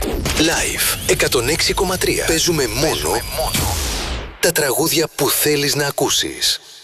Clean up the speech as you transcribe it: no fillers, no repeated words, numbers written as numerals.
Live 106,3. Παίζουμε μόνο τα τραγούδια που θέλεις να ακούσεις.